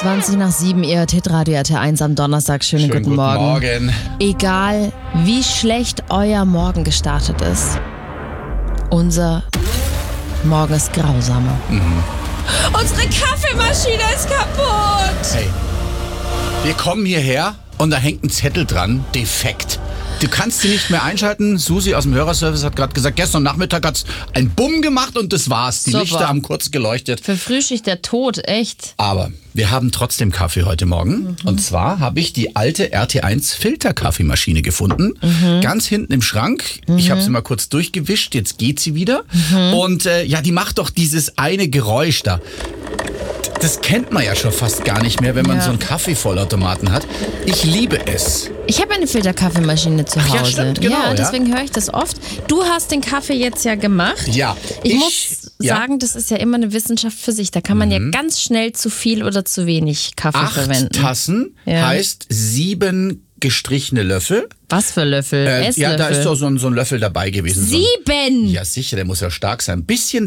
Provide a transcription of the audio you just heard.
20 nach 7, ihr Hitradio RT1 am Donnerstag. Schönen guten Morgen. Egal, wie schlecht euer Morgen gestartet ist, unser Morgen ist grausamer. Unsere Kaffeemaschine ist kaputt. Hey, wir kommen hierher und da hängt ein Zettel dran, defekt. Du kannst sie nicht mehr einschalten. Susi aus dem Hörerservice hat gerade gesagt, gestern Nachmittag hat's ein Bumm gemacht und das war's. Die Super. Lichter haben kurz geleuchtet. Für Frühschicht der Tod, echt. Aber wir haben trotzdem Kaffee heute Morgen. Und zwar habe ich die alte RT1 Filterkaffeemaschine gefunden. Ganz hinten im Schrank. Ich habe sie mal kurz durchgewischt. Jetzt geht sie wieder. Und die macht doch dieses eine Geräusch da. Das kennt man ja schon fast gar nicht mehr, wenn man so einen Kaffeevollautomaten hat. Ich liebe es. Ich habe eine Filterkaffeemaschine zu Hause. Ja, stimmt, genau. Ja, deswegen höre ich das oft. Du hast den Kaffee jetzt ja gemacht. Ja. Ich muss sagen, das ist ja immer eine Wissenschaft für sich. Da kann man ja ganz schnell zu viel oder zu wenig Kaffee 8 verwenden. Tassen heißt 7 gestrichene Löffel. Was für Löffel? Esslöffel? Ja, da ist doch so ein Löffel dabei gewesen. 7! Ja, sicher, der muss ja stark sein. Bisschen